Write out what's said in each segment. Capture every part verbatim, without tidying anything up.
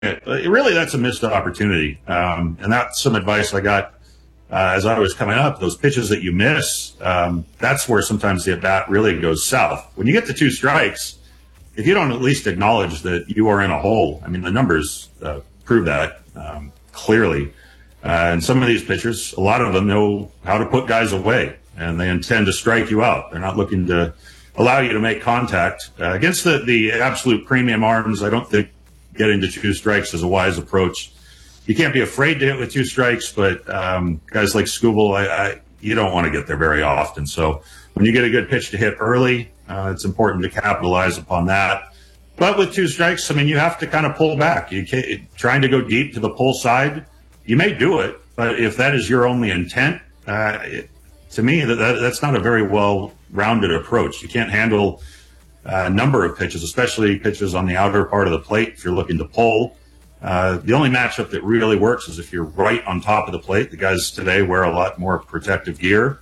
it. But really, that's a missed opportunity. Um, and that's some advice I got uh, as I was coming up. Those pitches that you miss, um, that's where sometimes the at-bat really goes south. When you get to two strikes, if you don't at least acknowledge that you are in a hole, I mean, the numbers uh, prove that um, clearly. Uh, and some of these pitchers, a lot of them know how to put guys away, and they intend to strike you out. They're not looking to allow you to make contact. Uh, against the, the absolute premium arms, I don't think getting to two strikes is a wise approach. You can't be afraid to hit with two strikes, but um, guys like Skubal, I, I, you don't want to get there very often. So when you get a good pitch to hit early, uh, it's important to capitalize upon that. But with two strikes, I mean, you have to kind of pull back. You can't, trying to go deep to the pull side, you may do it, but if that is your only intent, uh, it, to me, that, that that's not a very well-rounded approach. You can't handle a number of pitches, especially pitches on the outer part of the plate if you're looking to pull. Uh, the only matchup that really works is if you're right on top of the plate. The guys today wear a lot more protective gear.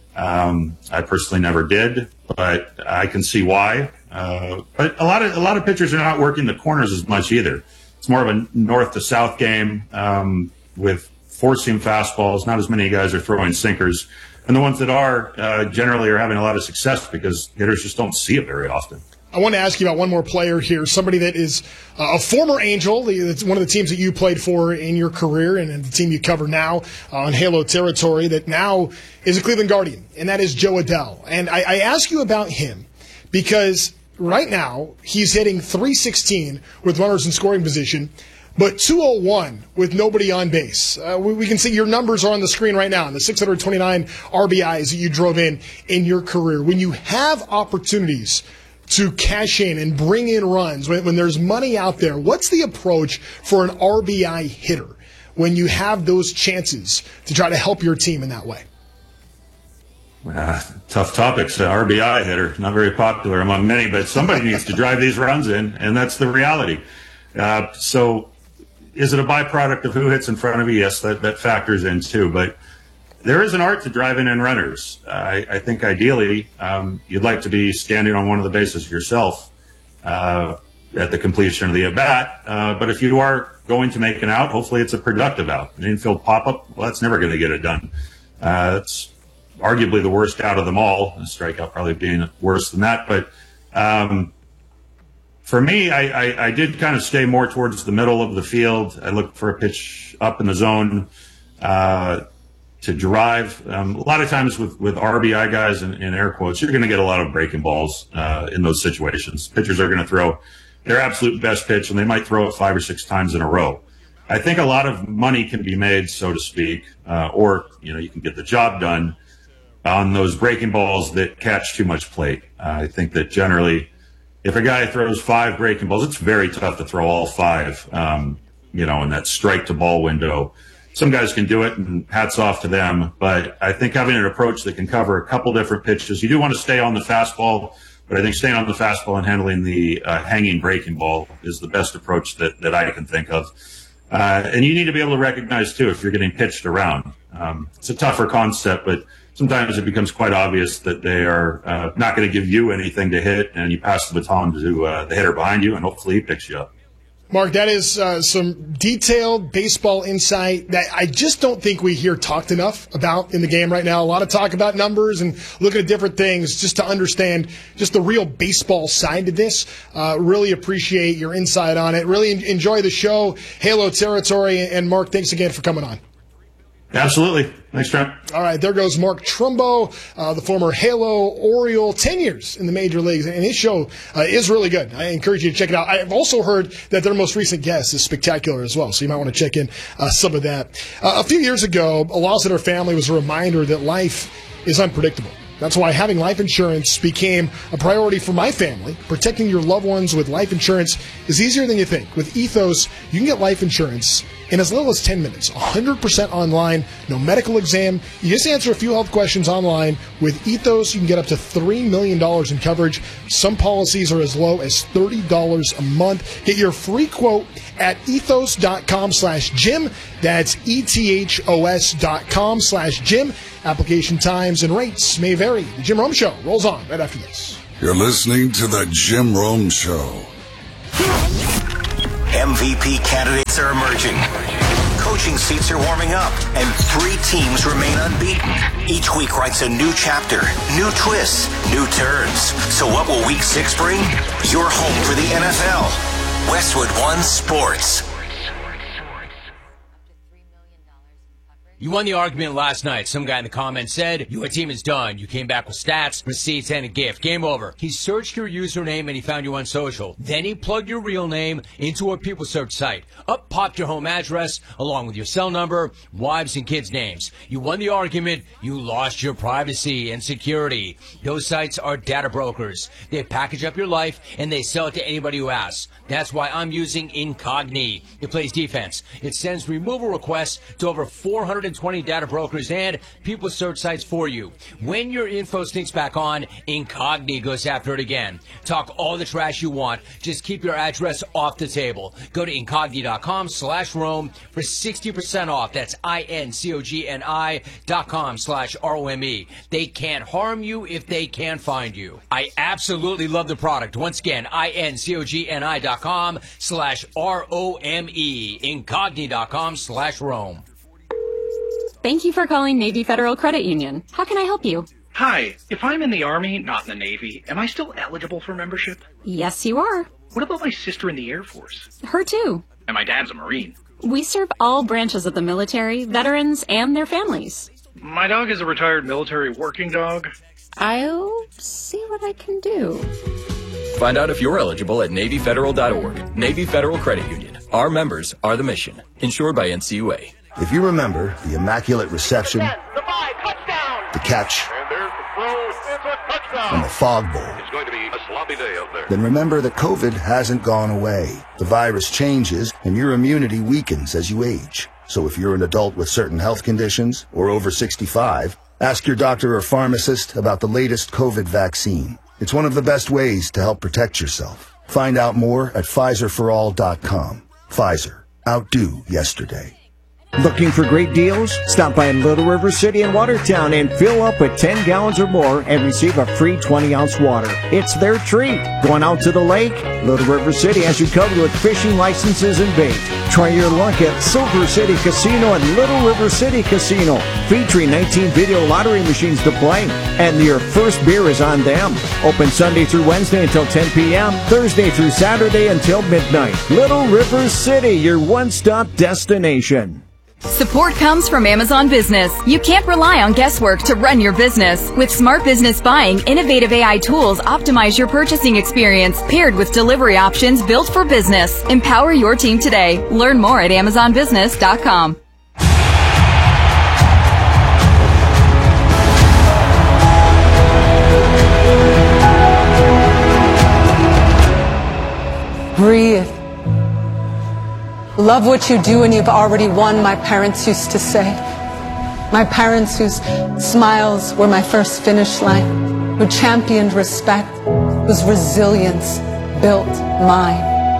Um, I personally never did, but I can see why. Uh, but a lot of a lot of pitchers are not working the corners as much either. It's more of a north to south game. Um, with four-seam fastballs. Not as many guys are throwing sinkers. And the ones that are uh, generally are having a lot of success because hitters just don't see it very often. I want to ask you about one more player here, somebody that is uh, a former Angel. It's one of the teams that you played for in your career and, and the team you cover now uh, on Halo territory that now is a Cleveland Guardian, and that is Jo Adell. And I, I ask you about him because right now he's hitting three sixteen with runners in scoring position, but two oh one with nobody on base. Uh, we, we can see your numbers are on the screen right now, and the six hundred twenty-nine R B Is that you drove in in your career. When you have opportunities to cash in and bring in runs, when, when there's money out there, what's the approach for an R B I hitter when you have those chances to try to help your team in that way? Uh, tough topics. Uh, R B I hitter, not very popular among many, but somebody needs to drive these runs in, and that's the reality. Uh, so is it a byproduct of who hits in front of you? Yes, that, that factors in too. But there is an art to driving in runners. Uh, I, I think ideally um, you'd like to be standing on one of the bases yourself uh, at the completion of the at-bat. Uh, but if you are going to make an out, hopefully it's a productive out. An infield pop-up, well, that's never going to get it done. Uh, it's arguably the worst out of them all. A strikeout probably being worse than that. But um, For me, I, I, I did kind of stay more towards the middle of the field. I looked for a pitch up in the zone uh, to drive. Um, a lot of times with, with R B I guys in, in air quotes, you're going to get a lot of breaking balls uh, in those situations. Pitchers are going to throw their absolute best pitch, and they might throw it five or six times in a row. I think a lot of money can be made, so to speak, uh, or you know you can get the job done on those breaking balls that catch too much plate. Uh, I think that generally, if a guy throws five breaking balls, it's very tough to throw all five, um, you know, in that strike to ball window. Some guys can do it, and hats off to them. But I think having an approach that can cover a couple different pitches, you do want to stay on the fastball, but I think staying on the fastball and handling the uh, hanging breaking ball is the best approach that, that I can think of. Uh, and you need to be able to recognize, too, if you're getting pitched around. Um, it's a tougher concept, but sometimes it becomes quite obvious that they are uh, not going to give you anything to hit, and you pass the baton to uh, the hitter behind you, and hopefully he picks you up. Mark, that is uh, some detailed baseball insight that I just don't think we hear talked enough about in the game right now. A lot of talk about numbers and looking at different things just to understand just the real baseball side to this. Uh, really appreciate your insight on it. Really en- enjoy the show. Halo Territory. And Mark, thanks again for coming on. Absolutely. Thanks, Trent. All right, there goes Mark Trumbo, uh, the former Halo Oriole, ten years in the major leagues, and his show uh, is really good. I encourage you to check it out. I've also heard that their most recent guest is spectacular as well, so you might want to check in uh, some of that. Uh, a few years ago, a loss in our family was a reminder that life is unpredictable. That's why having life insurance became a priority for my family. Protecting your loved ones with life insurance is easier than you think. With Ethos, you can get life insurance in as little as ten minutes, one hundred percent online, no medical exam. You just answer a few health questions online. With Ethos, you can get up to three million dollars in coverage. Some policies are as low as thirty dollars a month. Get your free quote at ethos.com slash Jim. That's E-T-H-O-S dot com slash Jim. Application times and rates may vary. The Jim Rome Show rolls on right after this. You're listening to The Jim Rome Show. M V P candidates are emerging. Coaching seats are warming up, and three teams remain unbeaten. Each week writes a new chapter, new twists, new turns. So what will week six bring? You're home for the N F L. Westwood One Sports. You won the argument last night. Some guy in the comments said, your team is done. You came back with stats, receipts, and a gift. Game over. He searched your username and he found you on social. Then he plugged your real name into a people search site. Up popped your home address, along with your cell number, wives, and kids' names. You won the argument. You lost your privacy and security. Those sites are data brokers. They package up your life and they sell it to anybody who asks. That's why I'm using Incogni. It plays defense. It sends removal requests to over four hundred twenty data brokers and people search sites for you. When your info sneaks back on, Incogni goes after it again. Talk all the trash you want. Just keep your address off the table. Go to Incogni.com slash Rome for sixty percent off. That's I-N-C-O-G-N-I dot com slash R-O-M-E. They can't harm you if they can't find you. I absolutely love the product. Once again, I-N-C-O-G-N-I dot com slash R-O-M-E. Incogni.com slash Rome. Thank you for calling Navy Federal Credit Union. How can I help you? Hi, if I'm in the Army, not in the Navy, am I still eligible for membership? Yes, you are. What about my sister in the Air Force? Her too. And my dad's a Marine. We serve all branches of the military, veterans, and their families. My dog is a retired military working dog. I'll see what I can do. Find out if you're eligible at Navy Federal dot org. Navy Federal Credit Union. Our members are the mission. Insured by N C U A. If you remember the immaculate reception, the catch, and there's the throw, it's a touchdown. and the fog bowl, It's going to be a sloppy day out there. then remember that COVID hasn't gone away. The virus changes and your immunity weakens as you age. So if you're an adult with certain health conditions or over sixty-five, ask your doctor or pharmacist about the latest COVID vaccine. It's one of the best ways to help protect yourself. Find out more at Pfizer for all dot com. Pfizer. Outdo yesterday. Looking for great deals? Stop by Little River City in Watertown and fill up with ten gallons or more and receive a free twenty ounce water. It's their treat. Going out to the lake? Little River City has you covered with fishing licenses and bait. Try your luck at Silver City Casino and Little River City Casino, featuring nineteen video lottery machines to play. And your first beer is on them. Open Sunday through Wednesday until ten p.m., Thursday through Saturday until midnight. Little River City, your one-stop destination. Support comes from Amazon Business. You can't rely on guesswork to run your business. With Smart Business Buying, innovative A I tools optimize your purchasing experience, paired with delivery options built for business. Empower your team today. Learn more at Amazon Business dot com. Breathe. Love what you do and you've already won, my parents used to say. My parents whose smiles were my first finish line, who championed respect, whose resilience built mine.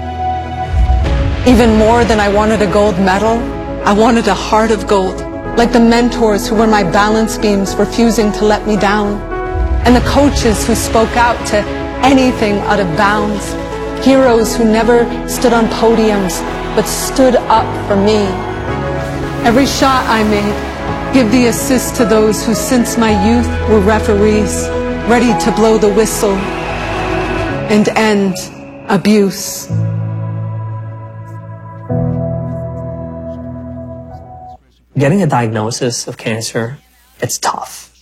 Even more than I wanted a gold medal, I wanted a heart of gold, like the mentors who were my balance beams refusing to let me down, and the coaches who spoke out to anything out of bounds, heroes who never stood on podiums, but stood up for me. Every shot I made, give the assist to those who since my youth were referees, ready to blow the whistle and end abuse. Getting a diagnosis of cancer, it's tough.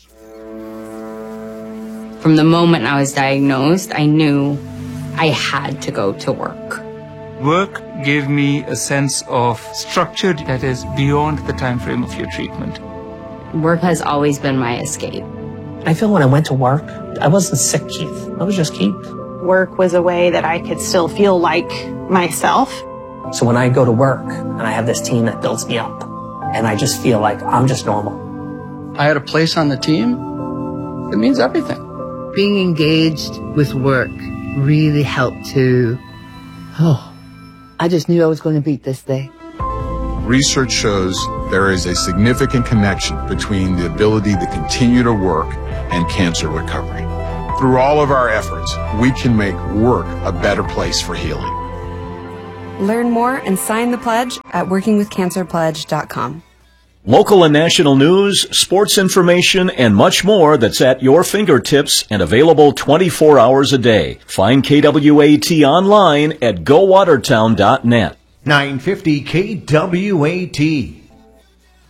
From the moment I was diagnosed, I knew I had to go to work. Work gave me a sense of structure that is beyond the time frame of your treatment. Work has always been my escape. I feel when I went to work, I wasn't sick, Keith. I was just Keith. Work was a way that I could still feel like myself. So when I go to work and I have this team that builds me up, and I just feel like I'm just normal. I had a place on the team. It means everything. Being engaged with work really helped to, oh, I just knew I was going to beat this day. Research shows there is a significant connection between the ability to continue to work and cancer recovery. Through all of our efforts, we can make work a better place for healing. Learn more and sign the pledge at working with cancer pledge dot com. Local and national news, sports information, and much more that's at your fingertips and available twenty-four hours a day. Find K W A T online at go watertown dot net. nine fifty K W A T.